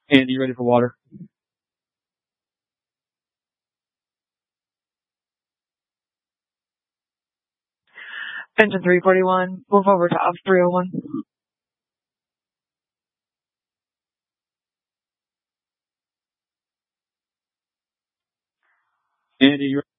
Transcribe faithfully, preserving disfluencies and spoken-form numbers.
Andy, you ready for water? Engine three forty-one, move over to ops three oh one. Andy, you